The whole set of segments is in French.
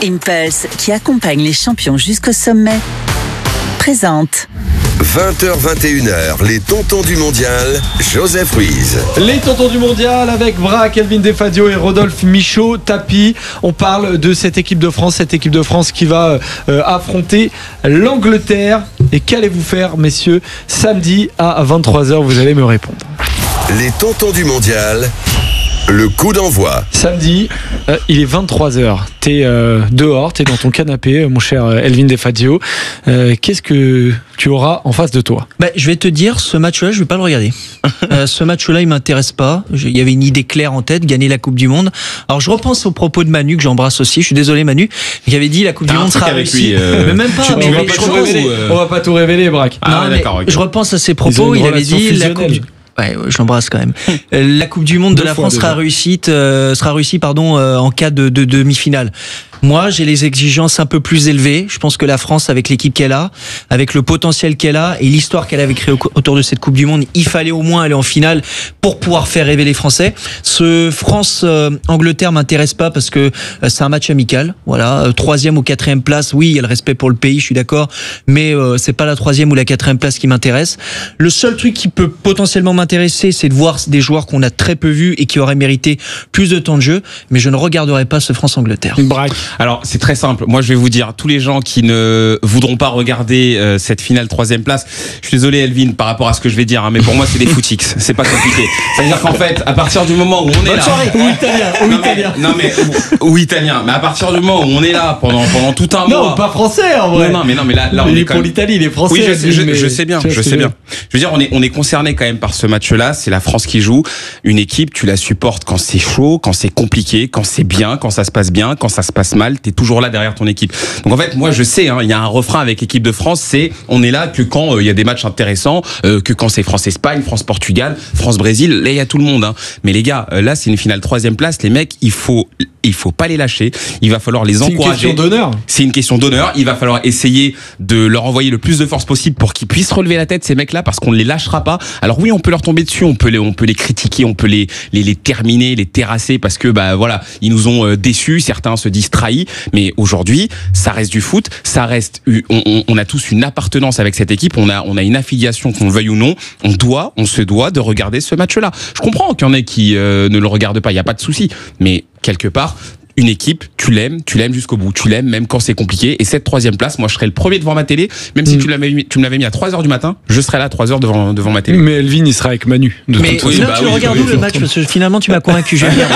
Impulse, qui accompagne les champions jusqu'au sommet, présente 20h-21h, les tontons du mondial, Joseph Ruiz. Les tontons du mondial avec Braque, Elvin Defadio et Rodolphe Michaud Tapi. On parle de cette équipe de France qui va affronter l'Angleterre. Et qu'allez-vous faire, messieurs, samedi à 23h? Vous allez me répondre. Les tontons du mondial, le coup d'envoi. Samedi, il est 23h. T'es dehors, t'es dans ton canapé, mon cher Elvin Defadio. Qu'est-ce que tu auras en face de toi? Je vais te dire, ce match-là, je vais pas le regarder. Ce match-là, il m'intéresse pas. Il y avait une idée claire en tête, gagner la Coupe du Monde. Alors, je repense aux propos de Manu, que j'embrasse aussi. Je suis désolé, Manu, qui avait dit la Coupe du Monde sera réussie. Mais même pas. On va pas tout révéler, Braque. Je repense à ses propos. Il avait dit la Coupe du... Ouais, je l'embrasse quand même. La Coupe du Monde de la France sera réussie en cas de demi-finale. Moi, j'ai les exigences un peu plus élevées. Je pense que la France, avec l'équipe qu'elle a, avec le potentiel qu'elle a et l'histoire qu'elle avait créée autour de cette Coupe du Monde, il fallait au moins aller en finale pour pouvoir faire rêver les Français. Ce France-Angleterre m'intéresse pas parce que c'est un match amical. Voilà, 3e ou 4e place. Oui, il y a le respect pour le pays, je suis d'accord, mais c'est pas la 3e ou la 4e place qui m'intéresse. Le seul truc qui peut potentiellement m'intéresser, c'est de voir des joueurs qu'on a très peu vus et qui auraient mérité plus de temps de jeu, mais je ne regarderai pas ce France-Angleterre. Alors c'est très simple, moi je vais vous dire, tous les gens qui ne voudront pas regarder cette finale 3e place, je suis désolé Elvin par rapport à ce que je vais dire, mais pour moi c'est des footix, c'est pas compliqué. C'est-à-dire qu'en fait, à partir du moment où on est là... Ou italien, mais à partir du moment où on est là pendant tout un mois... Non, pas français en vrai. Non, mais là on est pour l'Italie, il est français. Oui, je sais bien. Je veux dire, on est concerné quand même par ce match-là, c'est la France qui joue. Une équipe, tu la supportes quand c'est chaud, quand c'est compliqué, quand c'est bien, quand ça se passe bien, quand ça se passe mal, t'es toujours là derrière ton équipe. Donc en fait, moi je sais, il y a un refrain avec l'équipe de France, c'est on est là que quand il y a des matchs intéressants, que quand c'est France-Espagne, France-Portugal, France-Brésil, là il y a tout le monde. Mais les gars, là c'est une finale 3e place, les mecs, il faut pas les lâcher, il va falloir les encourager. C'est une question d'honneur. C'est une question d'honneur, il va falloir essayer de leur envoyer le plus de force possible pour qu'ils puissent relever la tête, ces mecs-là, parce qu'on ne les lâchera pas. Alors oui, on peut leur tomber dessus, on peut les critiquer, on peut les terminer, les terrasser, parce que voilà, ils nous ont déçus, certains se disent trahis, mais aujourd'hui, ça reste du foot, ça reste, on a tous une appartenance avec cette équipe, on a une affiliation, qu'on le veuille ou non, on se doit de regarder ce match-là. Je comprends qu'il y en ait qui ne le regardent pas, il n'y a pas de souci, mais quelque part, une équipe, tu l'aimes jusqu'au bout, tu l'aimes même quand c'est compliqué. Et cette 3e place, moi je serais le premier devant ma télé, même si tu me l'avais mis à 3h du matin, je serais là à 3h devant ma télé. Mais Elvin, il sera avec Manu. Tu regardes où le match, parce que finalement tu m'as convaincu, j'aime bien.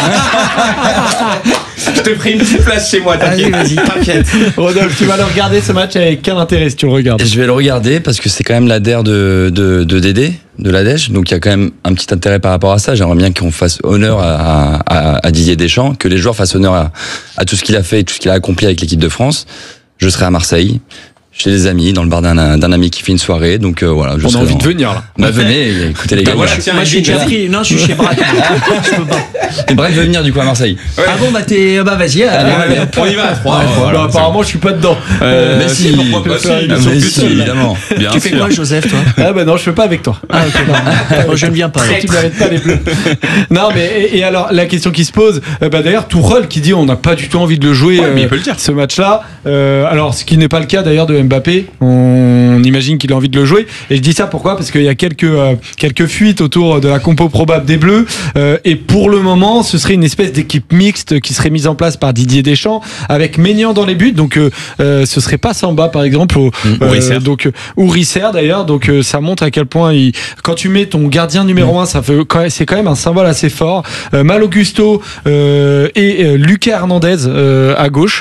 Je te prie une petite place chez moi, t'inquiète. Rodolphe, tu vas le regarder ce match avec quel intérêt si tu le regardes? Je vais le regarder parce que c'est quand même l'ADER de Dédé, de l'Adèche, donc il y a quand même un petit intérêt par rapport à ça. J'aimerais bien qu'on fasse honneur à Didier Deschamps, que les joueurs fassent honneur à tout ce qu'il a fait et tout ce qu'il a accompli avec l'équipe de France. Je serai à Marseille, chez des amis, dans le bar d'un ami qui fait une soirée, donc voilà. On a envie de venir là. Venez, écoutez les gars. Moi je suis déjà pris. Non, je suis chez Braque. Je peux pas. Et Braque veut venir du coup à Marseille. Ouais. Ah bon, vas-y. On y va à 3. Apparemment, je suis pas dedans. Mais si, évidemment. Tu fais quoi, Joseph, toi? Non, je fais pas avec toi. Ah ok. Moi, je ne viens pas. Tu m'arrêtes pas les bleus. Non, mais et alors la question qui se pose, d'ailleurs, Tourelle qui dit on n'a pas du tout envie de le jouer, mais il peut le dire. Ce match-là. Alors, ce qui n'est pas le cas d'ailleurs de Mbappé, on imagine qu'il a envie de le jouer. Et je dis ça pourquoi? Parce qu'il y a quelques fuites autour de la compo probable des Bleus. Et pour le moment, ce serait une espèce d'équipe mixte qui serait mise en place par Didier Deschamps avec Maignan dans les buts. Donc, ce serait pas Samba par exemple, ou Risser d'ailleurs. Donc, ça montre à quel point quand tu mets ton gardien numéro 1, c'est quand même un symbole assez fort. Mal Augusto et Lucas Hernandez à gauche.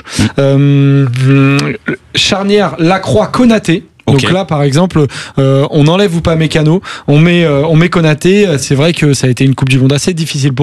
Charnière Lacroix Konaté. Donc là, par exemple, on enlève Upamecano, on met Konaté. C'est vrai que ça a été une Coupe du Monde assez difficile pour